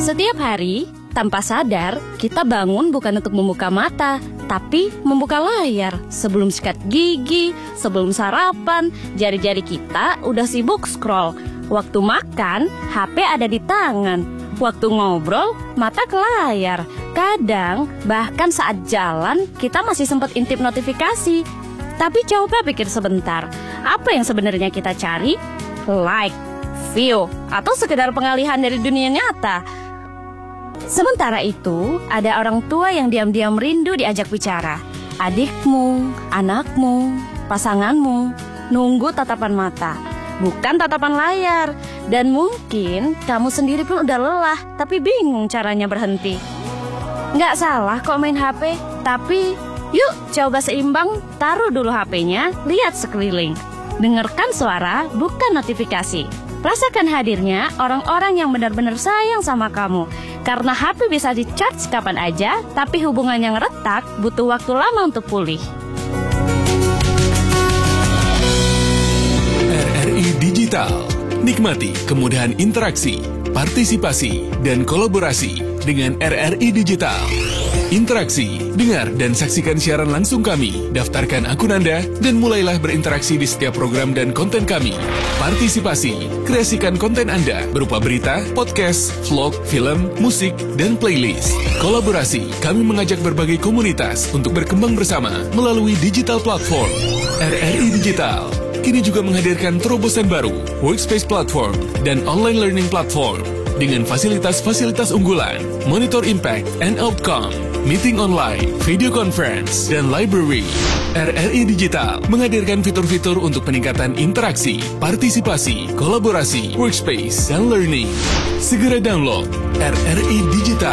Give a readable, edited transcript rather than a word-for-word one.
Setiap hari, tanpa sadar, kita bangun bukan untuk membuka mata, tapi membuka layar. Sebelum sikat gigi, sebelum sarapan, jari-jari kita udah sibuk scroll. Waktu makan, HP ada di tangan. Waktu ngobrol, mata ke layar. Kadang, bahkan saat jalan, kita masih sempat intip notifikasi. Tapi coba pikir sebentar, apa yang sebenarnya kita cari? Like, view, atau sekedar pengalihan dari dunia nyata? Sementara itu, ada orang tua yang diam-diam rindu diajak bicara. Adikmu, anakmu, pasanganmu, nunggu tatapan mata, bukan tatapan layar. Dan mungkin kamu sendiri pun udah lelah, tapi bingung caranya berhenti. Nggak salah kok main HP, tapi yuk coba seimbang, taruh dulu HP-nya, lihat sekeliling. Dengarkan suara, bukan notifikasi. Rasakan hadirnya orang-orang yang benar-benar sayang sama kamu. Karena HP bisa di-charge kapan aja, tapi hubungan yang retak butuh waktu lama untuk pulih. RRI Digital. Nikmati kemudahan interaksi, partisipasi, dan kolaborasi dengan RRI Digital. Interaksi, dengar dan saksikan siaran langsung kami, daftarkan akun Anda, dan mulailah berinteraksi di setiap program dan konten kami. Partisipasi, kreasikan konten Anda berupa berita, podcast, vlog, film, musik, dan playlist. Kolaborasi, kami mengajak berbagai komunitas untuk berkembang bersama melalui digital platform. RRI Digital kini juga menghadirkan terobosan baru, workspace platform, dan online learning platform dengan fasilitas-fasilitas unggulan, monitor impact and outcome, meeting online, video conference, dan library. RRI Digital menghadirkan fitur-fitur untuk peningkatan interaksi, partisipasi, kolaborasi, workspace, dan learning. Segera download RRI Digital.